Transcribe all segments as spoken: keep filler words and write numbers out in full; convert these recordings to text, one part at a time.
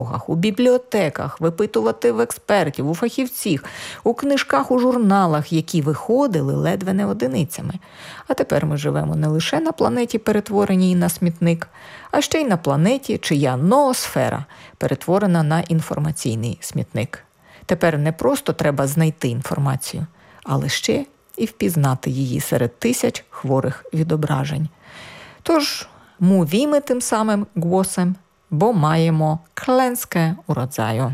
у бібліотеках, випитувати в експертів, у фахівців, у книжках, у журналах, які виходили ледве не одиницями. А тепер ми живемо не лише на планеті, перетвореній на смітник, а ще й на планеті, чия ноосфера перетворена на інформаційний смітник. Тепер не просто треба знайти інформацію, але ще і впізнати її серед тисяч хворих відображень. Тож, мовімо тим самим głosem, bo маємо klęskę urodzaju.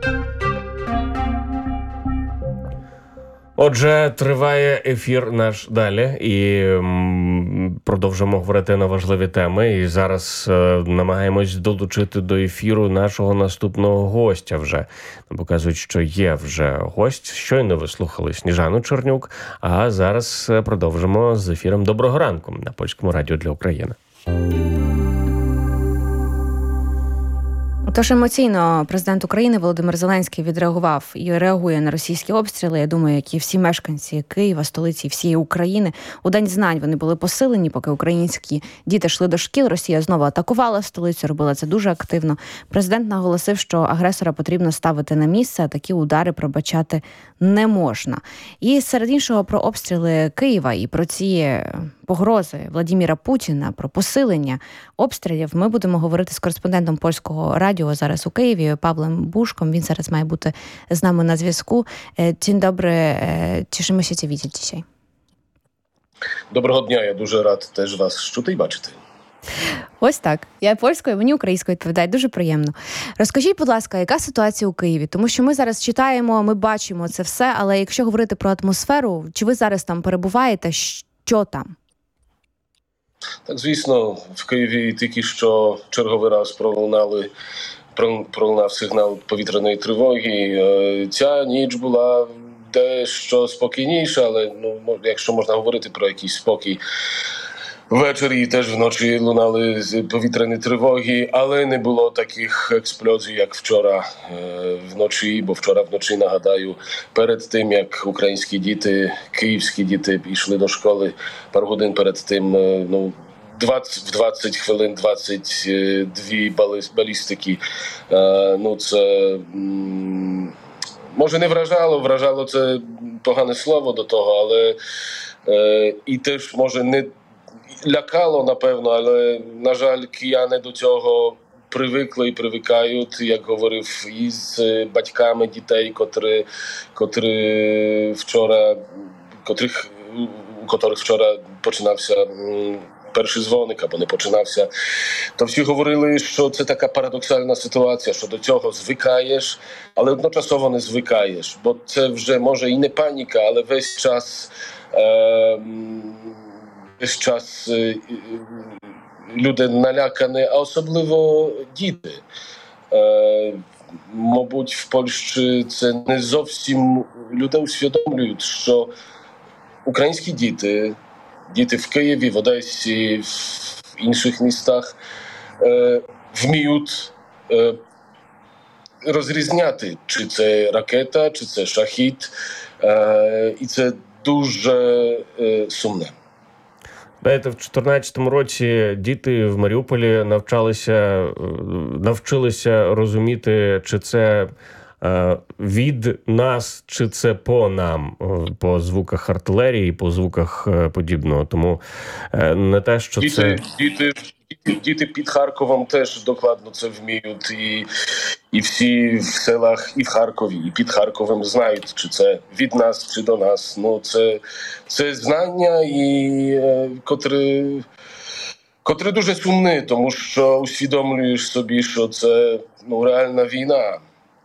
Отже, триває ефір наш далі, і м, продовжимо говорити на важливі теми. І зараз е, намагаємось долучити до ефіру нашого наступного гостя вже. Нам показують, що є вже гость. Щойно ви слухали Сніжану Чернюк, а зараз продовжимо з ефіром «Доброго ранку» на Польському радіо для України. Тож емоційно президент України Володимир Зеленський відреагував і реагує на російські обстріли. Я думаю, як і всі мешканці Києва, столиці, всієї України. У День знань вони були посилені, поки українські діти йшли до шкіл. Росія знову атакувала столицю, робила це дуже активно. Президент наголосив, що агресора потрібно ставити на місце, а такі удари пробачати не можна. І серед іншого про обстріли Києва і про ці погрози Владимира Путіна, про посилення обстрілів ми будемо говорити з кореспондентом Польського радіо зараз у Києві Павлом Бушком. Він зараз має бути з нами на зв'язку. Dzień dobry, cieszymy cię widzieć dzisiaj. Доброго дня, я дуже рад теж вас чути і бачити. Ось так. Я польською, мені українською відповідає. Дуже приємно. Розкажіть, будь ласка, яка ситуація у Києві? Тому що ми зараз читаємо, ми бачимо це все, але якщо говорити про атмосферу, чи ви зараз там перебуваєте, що там? Так, звісно, в Києві тільки що черговий раз пролунали, пролунав сигнал повітряної тривоги. Ця ніч була дещо спокійніша, але ну, якщо можна говорити про якийсь спокій, ввечері теж вночі лунали повітряні тривоги, але не було таких експлозій, як вчора вночі, бо вчора вночі, нагадаю, перед тим, як українські діти, київські діти йшли до школи, пару годин перед тим, ну, двадцять, в двадцять хвилин, двадцять дві балістики, ну, це, може, не вражало, вражало це погане слово до того, але і теж, може, не лякало, напевно, але, на жаль, кияни до цього привикли і привикають, як говорив, із батьками дітей, котрі, котрі вчора, котрих, у котрих вчора починався перший дзвоник, або не починався, то всі говорили, що це така парадоксальна ситуація, що до цього звикаєш, але одночасово не звикаєш, бо це вже, може, і не паніка, але весь час е- весь час люди налякані, а особливо діти. Е, мабуть, в Польщі це не зовсім люди усвідомлюють, що українські діти, діти в Києві, в Одесі, в інших містах е, вміють е, розрізняти, чи це ракета, чи це шахід, е, і це дуже е, сумне. Знаєте, в чотирнадцятому році діти в Маріуполі навчалися, навчилися розуміти, чи це е, від нас, чи це по нам, по звуках артилерії, по звуках подібного. Тому е, не те, що діти, це... Діти, діти під Харковом теж докладно це вміють. І, і всі в селах, і в Харкові, і під Харковом знають, чи це від нас, чи до нас. Ну, це, це знання, і, е, котре, котре дуже сумне, тому що усвідомлюєш собі, що це, ну, реальна війна.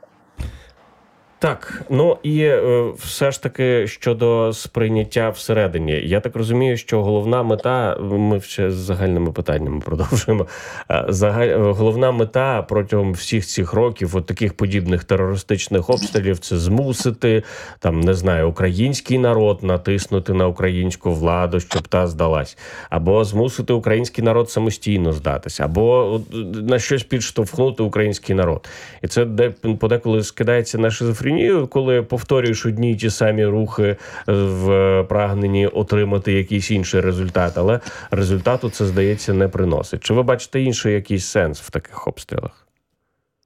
Так, ну і е, все ж таки щодо сприйняття всередині. Я так розумію, що головна мета, ми ще з загальними питаннями продовжуємо, Загаль, головна мета протягом всіх цих років от таких подібних терористичних обстрілів – це змусити, там, не знаю, український народ натиснути на українську владу, щоб та здалась. Або змусити український народ самостійно здатися. Або на щось підштовхнути український народ. І це подеколи скидається на шизофренію, коли повторюєш одні й ті самі рухи в прагненні отримати якийсь інший результат, але результату це, здається, не приносить. Чи ви бачите інший якийсь сенс в таких обстрілах?